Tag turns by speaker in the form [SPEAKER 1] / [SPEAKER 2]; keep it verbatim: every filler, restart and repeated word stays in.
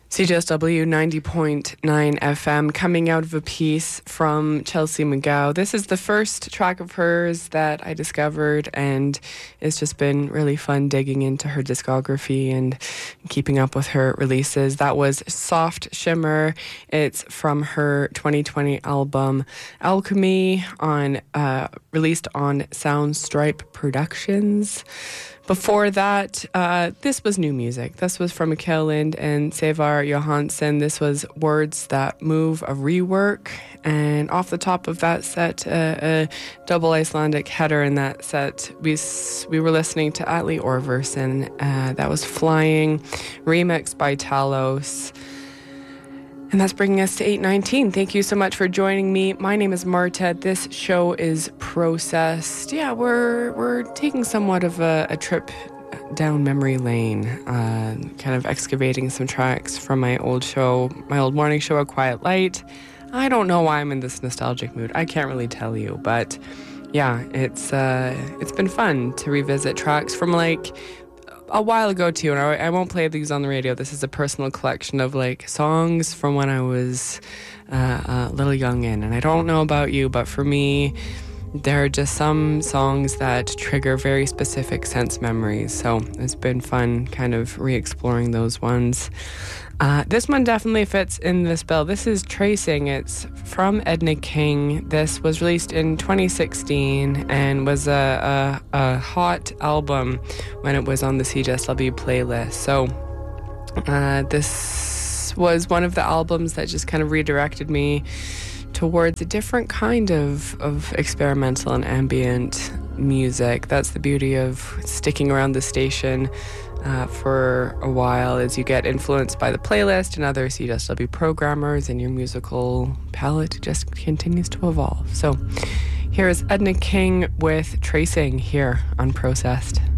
[SPEAKER 1] C J S W ninety point nine F M, coming out of a piece from Chelsea McGow. This is the first track of hers that I discovered, and it's just been really fun digging into her discography and keeping up with her releases. That was Soft Shimmer. It's from her twenty twenty album Alchemy, on uh, released on Soundstripe Productions. Before that, uh, this was new music. This was from Mikael Lind and Sævar Johansson. This was Words That Move, a rework. And off the top of that set, uh, a double Icelandic header in that set, we we were listening to Atli Orvarsson. Uh, that was Flying, remixed by Talos. And that's bringing us to eight nineteen. Thank you so much for joining me. My name is Marta. This show is Processed. Yeah, we're we're taking somewhat of a, a trip down memory lane, uh, kind of excavating some tracks from my old show, my old morning show, A Quiet Light. I don't know why I'm in this nostalgic mood. I can't really tell you, but yeah, it's uh, it's been fun to revisit tracks from like a while ago too, and I, I won't play these on the radio. This is a personal collection of like songs from when I was uh, a little youngin', and I don't know about you, but for me, there are just some songs that trigger very specific sense memories. So it's been fun kind of re-exploring those ones. Uh, this one definitely fits in this bill. This is Tracing. It's from Edna King. This was released in twenty sixteen and was a, a, a hot album when it was on the C J S W playlist. So uh, this was one of the albums that just kind of redirected me towards a different kind of, of experimental and ambient music. That's the beauty of sticking around the station Uh, for a while, as you get influenced by the playlist and other C J S W programmers, and your musical palette just continues to evolve. So here is Edna King with Tracing here on Processed.